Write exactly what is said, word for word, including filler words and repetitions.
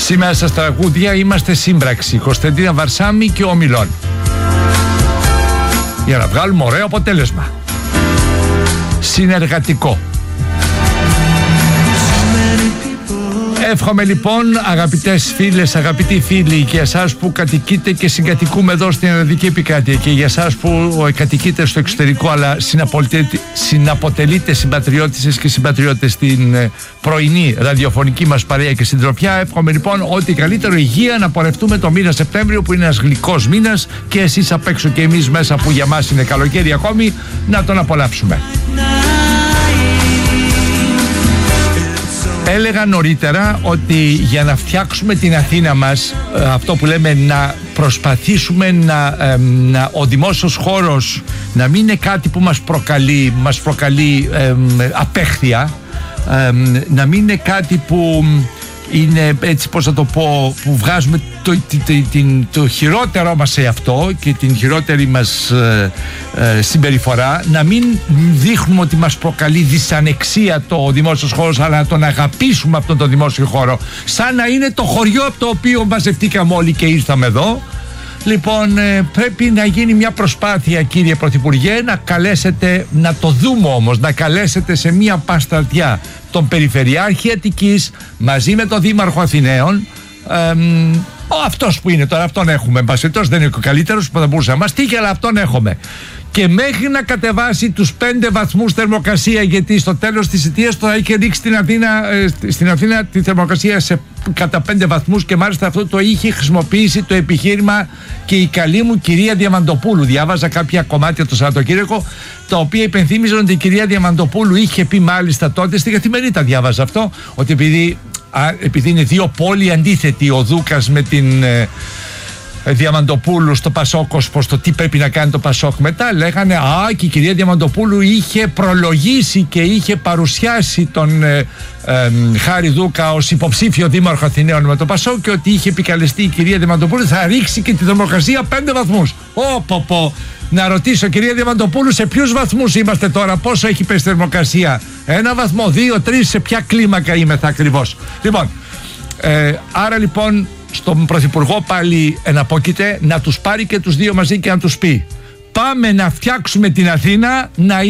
Σήμερα στα τραγούδια είμαστε σύμπραξη, Κωνσταντίνα Βαρσάμι και ο Μιλών, για να βγάλουμε ωραίο αποτέλεσμα. Συνεργατικό. Εύχομαι λοιπόν, αγαπητές φίλες, αγαπητοί φίλοι, και εσάς που κατοικείτε και συγκατοικούμε εδώ στην Ελλαδική Επικράτεια, και για εσάς που κατοικείτε στο εξωτερικό αλλά συναποτελείτε συμπατριώτησες και συμπατριώτες στην πρωινή ραδιοφωνική μας παρέα και συντροφιά, εύχομαι λοιπόν ό,τι καλύτερο, υγεία, να πορευτούμε το μήνα Σεπτέμβριο που είναι ένας γλυκός μήνας, και εσείς απ' έξω και εμείς μέσα που για μας είναι καλοκαίρι ακόμη, να τον απολαύσουμε. Έλεγα νωρίτερα ότι για να φτιάξουμε την Αθήνα μας, αυτό που λέμε να προσπαθήσουμε να, να ο δημόσιος χώρος να μην είναι κάτι που μας προκαλεί, μας προκαλεί ε, απέχθεια, ε, να μην είναι κάτι που είναι, έτσι πώς θα το πω, που βγάζουμε το, το, το, το χειρότερό μας σε αυτό και την χειρότερη μας ε, ε, συμπεριφορά, να μην δείχνουμε ότι μας προκαλεί δυσανεξία το δημόσιος χώρος, αλλά να τον αγαπήσουμε αυτόν τον δημόσιο χώρο σαν να είναι το χωριό από το οποίο μαζευτήκαμε όλοι και ήρθαμε εδώ. Λοιπόν, ε, πρέπει να γίνει μια προσπάθεια, κύριε Πρωθυπουργέ, να καλέσετε, να το δούμε όμως, να καλέσετε σε μια πασταρτιά τον Περιφερειάρχη Αττικής μαζί με τον Δήμαρχο Αθηναίων, ε, ο, αυτός που είναι τώρα, αυτόν έχουμε, μπασιτός δεν είναι ο καλύτερος που θα μπορούσε να μας τύχει, αλλά αυτόν έχουμε. Και μέχρι να κατεβάσει τους πέντε βαθμούς θερμοκρασία, γιατί στο τέλος της θητείας θα είχε ρίξει στην Αθήνα, ε, στην Αθήνα τη θερμοκρασία σε, κατά πέντε βαθμούς, και μάλιστα αυτό το είχε χρησιμοποιήσει το επιχείρημα και η καλή μου κυρία Διαμαντοπούλου. Διάβαζα κάποια κομμάτια το Σαββατοκύριακο, τα οποία υπενθύμιζαν ότι η κυρία Διαμαντοπούλου είχε πει μάλιστα τότε, στη Καθημερινή τα διάβαζα αυτό, ότι επειδή, α, επειδή είναι δύο πόλοι αντίθετοι, ο Δούκας με την ε, Διαμαντοπούλου στο Πασόκ, προς το τι πρέπει να κάνει το Πασόκ μετά, λέγανε α, και η κυρία Διαμαντοπούλου είχε προλογίσει και είχε παρουσιάσει τον ε, ε, Χάρη Δούκα ως υποψήφιο δήμαρχο Αθηναίων με το Πασόκ, και ότι είχε επικαλεστεί η κυρία Διαμαντοπούλου θα ρίξει και τη θερμοκρασία πέντε βαθμούς. Ω πω πω. Να ρωτήσω, κυρία Διαμαντοπούλου, σε ποιους βαθμούς είμαστε τώρα, πόσο έχει πέσει η θερμοκρασία? Ένα βαθμό, δύο, τρεις, σε ποια κλίμακα είμαι θα ακριβώς? Λοιπόν, ε, άρα λοιπόν στον Πρωθυπουργό πάλι εναπόκειται να τους πάρει και τους δύο μαζί και να τους πει: πάμε να φτιάξουμε την Αθήνα να